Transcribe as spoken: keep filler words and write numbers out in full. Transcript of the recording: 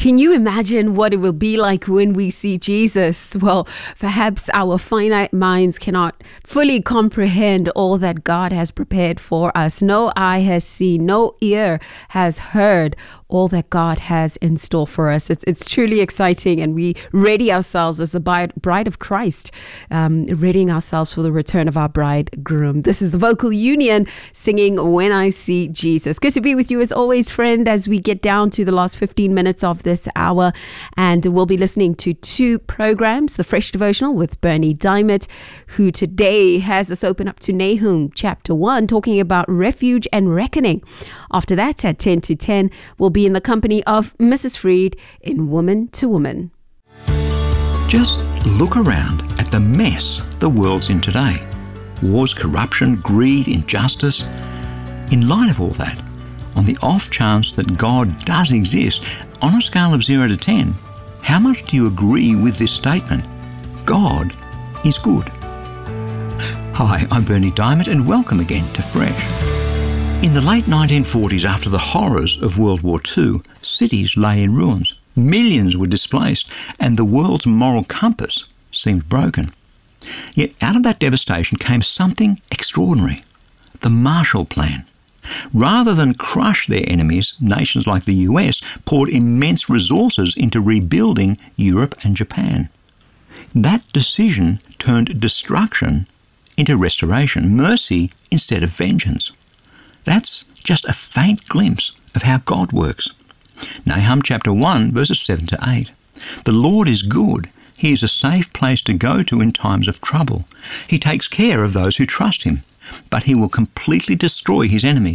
Can you imagine what it will be like when we see Jesus? Well, perhaps our finite minds cannot fully comprehend all that God has prepared for us. No eye has seen, no ear has heard all that God has in store for us. It's, it's truly exciting, and we ready ourselves as the bride, bride of Christ, um, readying ourselves for the return of our bridegroom. This is the Vocal Union singing When I See Jesus. Good to be with you as always, friend, as we get down to the last fifteen minutes of this hour, and we'll be listening to two programs, the Fresh Devotional with Bernie Diamond, who today has us open up to Nahum chapter one, talking about refuge and reckoning. After that, at ten to ten, we'll be in the company of Missus Freed in Woman to Woman. Just look around at the mess the world's in today. Wars, corruption, greed, injustice. In light of all that, on the off chance that God does exist, on a scale of zero to ten, how much do you agree with this statement? God is good. Hi, I'm Bernie Diamond, and welcome again to Fresh. In the late nineteen forties, after the horrors of World War Two, cities lay in ruins. Millions were displaced, and the world's moral compass seemed broken. Yet out of that devastation came something extraordinary: the Marshall Plan. Rather than crush their enemies, nations like the U S poured immense resources into rebuilding Europe and Japan. That decision turned destruction into restoration, mercy instead of vengeance. That's just a faint glimpse of how God works. Nahum chapter one, verses seven to eight. The Lord is good. He is a safe place to go to in times of trouble. He takes care of those who trust him, but he will completely destroy his enemies.